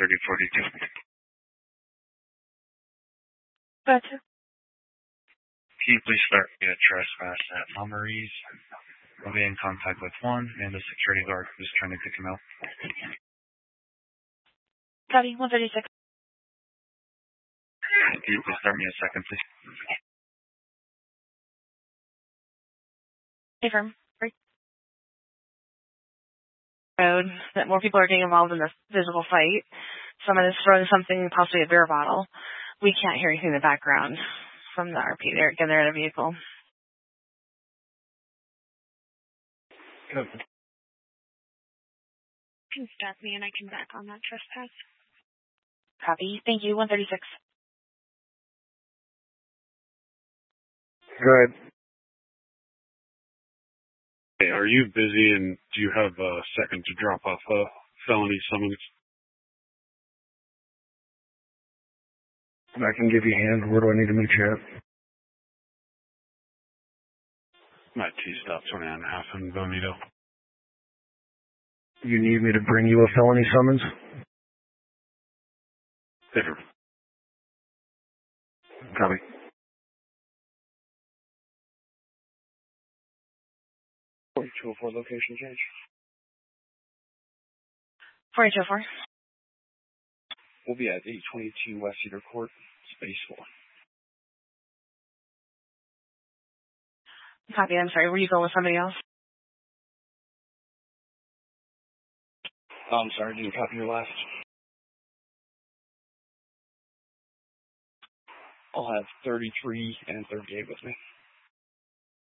3042. Gotcha. Can you please start me a trespass at Mummeries? I'll be in contact with one and the security guard who's trying to kick him out. Copy, 136. Can you please start me a second, please? Affirm. Road that more people are getting involved in this physical fight. Someone is throwing something, possibly a beer bottle. We can't hear anything in the background from the RP. They're in a vehicle. Can stop me and I can back on that trespass. Copy. Thank you. 136. Go ahead. Hey, are you busy and do you have a second to drop off a felony summons? I can give you a hand. Where do I need to meet you at? My T-stop 29.5 in Bonito. You need me to bring you a felony summons? Affirm. Copy. .204 location change. 4804. We'll be at 822 West Cedar Court, Space 4. Copy. I'm sorry. Were you going with somebody else? I'm sorry, didn't copy your last. I'll have 33 and 38 with me.